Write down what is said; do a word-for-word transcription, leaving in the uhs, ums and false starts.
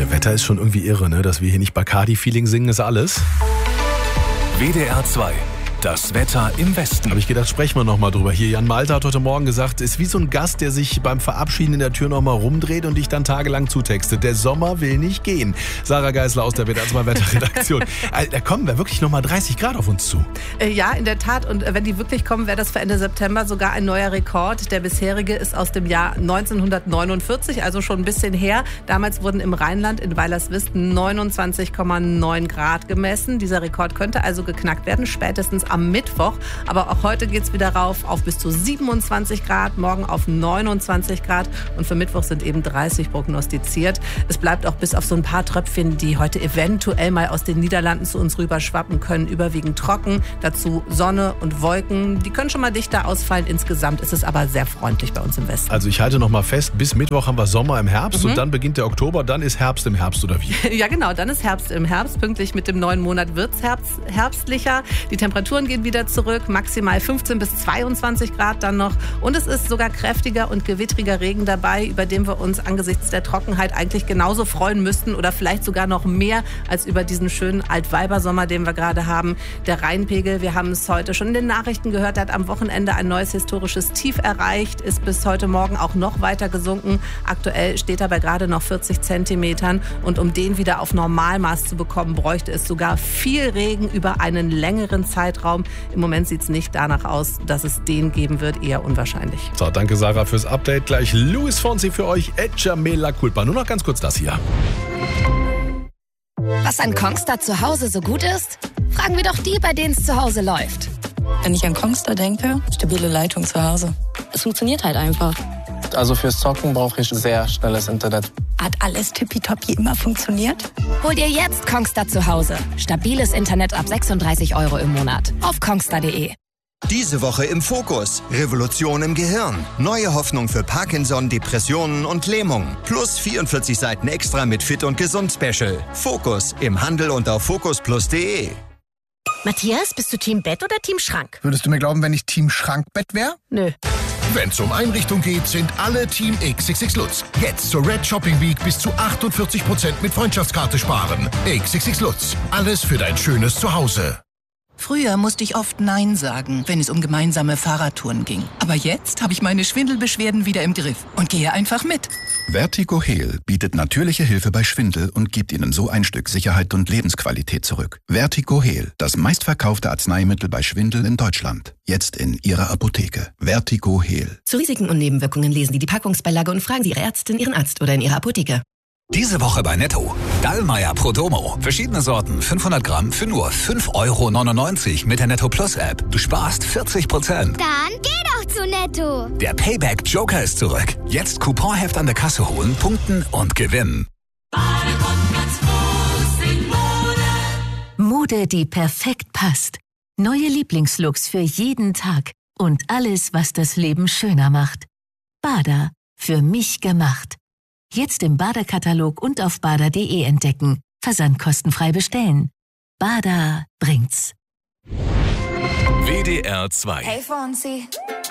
Hier, Wetter ist schon irgendwie irre, ne? Dass wir hier nicht Bacardi-Feeling singen, ist alles. W D R zwei. Das Wetter im Westen. Habe ich gedacht, sprechen wir nochmal drüber. Hier, Jan Malte hat heute Morgen gesagt, ist wie so ein Gast, der sich beim Verabschieden in der Tür nochmal rumdreht und dich dann tagelang zutextet. Der Sommer will nicht gehen. Sarah Geisler aus der W D R zwei Wetterredaktion. Da kommen wir wirklich nochmal dreißig Grad auf uns zu. Ja, in der Tat. Und wenn die wirklich kommen, wäre das für Ende September sogar ein neuer Rekord. Der bisherige ist aus dem Jahr neunzehnhundertneunundvierzig, also schon ein bisschen her. Damals wurden im Rheinland in Weilerswist neunundzwanzig Komma neun Grad gemessen. Dieser Rekord könnte also geknackt werden, spätestens am Mittwoch. Aber auch heute geht es wieder rauf auf bis zu siebenundzwanzig Grad, morgen auf neunundzwanzig Grad und für Mittwoch sind eben dreißig prognostiziert. Es bleibt auch bis auf so ein paar Tröpfchen, die heute eventuell mal aus den Niederlanden zu uns rüberschwappen können, überwiegend trocken. Dazu Sonne und Wolken. Die können schon mal dichter ausfallen. Insgesamt ist es aber sehr freundlich bei uns im Westen. Also ich halte noch mal fest, bis Mittwoch haben wir Sommer im Herbst mhm. und dann beginnt der Oktober, dann ist Herbst im Herbst oder wie? Ja genau, dann ist Herbst im Herbst. Pünktlich mit dem neuen Monat wird es herbst, herbstlicher. Die Temperaturen gehen wieder zurück, maximal fünfzehn bis zweiundzwanzig Grad dann noch. Und es ist sogar kräftiger und gewittriger Regen dabei, über den wir uns angesichts der Trockenheit eigentlich genauso freuen müssten oder vielleicht sogar noch mehr als über diesen schönen Altweibersommer, den wir gerade haben. Der Rheinpegel, wir haben es heute schon in den Nachrichten gehört, hat am Wochenende ein neues historisches Tief erreicht, ist bis heute Morgen auch noch weiter gesunken. Aktuell steht er bei gerade noch vierzig Zentimetern und um den wieder auf Normalmaß zu bekommen, bräuchte es sogar viel Regen über einen längeren Zeitraum. Im Moment sieht es nicht danach aus, dass es den geben wird, eher unwahrscheinlich. So, danke Sarah fürs Update. Gleich Luis Fonsi für euch, Echa me la culpa. Nur noch ganz kurz das hier. Was an Kongstar zu Hause so gut ist? Fragen wir doch die, bei denen es zu Hause läuft. Wenn ich an Kongstar denke, stabile Leitung zu Hause. Es funktioniert halt einfach. Also fürs Zocken brauche ich sehr schnelles Internet. Hat alles tippitoppi immer funktioniert? Hol dir jetzt Kongstar zu Hause. Stabiles Internet ab sechsunddreißig Euro im Monat. Auf kongstar punkt de. Diese Woche im Fokus. Revolution im Gehirn. Neue Hoffnung für Parkinson, Depressionen und Lähmung. Plus vierundvierzig Seiten extra mit Fit und Gesund Special. Fokus im Handel und auf fokus plus punkt de. Matthias, bist du Team Bett oder Team Schrank? Würdest du mir glauben, wenn ich Team Schrankbett wäre? Nö. Wenn es um Einrichtung geht, sind alle Team X X X Lutz. Jetzt zur Red Shopping Week bis zu achtundvierzig Prozent mit Freundschaftskarte sparen. X X X Lutz. Alles für dein schönes Zuhause. Früher musste ich oft Nein sagen, wenn es um gemeinsame Fahrradtouren ging. Aber jetzt habe ich meine Schwindelbeschwerden wieder im Griff und gehe einfach mit. Vertigo Heal bietet natürliche Hilfe bei Schwindel und gibt Ihnen so ein Stück Sicherheit und Lebensqualität zurück. Vertigo Heal, das meistverkaufte Arzneimittel bei Schwindel in Deutschland. Jetzt in Ihrer Apotheke. Vertigo Heal. Zu Risiken und Nebenwirkungen lesen Sie die Packungsbeilage und fragen Sie Ihre Ärztin, Ihren Arzt oder in Ihrer Apotheke. Diese Woche bei Netto. Dallmayr Prodomo. Verschiedene Sorten, fünfhundert Gramm für nur fünf Euro neunundneunzig mit der Netto Plus App. Du sparst vierzig Prozent. Dann geh doch zu Netto. Der Payback Joker ist zurück. Jetzt Couponheft an der Kasse holen, punkten und gewinnen. Mode, die perfekt passt. Neue Lieblingslooks für jeden Tag. Und alles, was das Leben schöner macht. Bada. Für mich gemacht. Jetzt im Bada-Katalog und auf bada punkt de entdecken. Versand kostenfrei bestellen. Bada bringt's. W D R zwei. Hey Fonsi.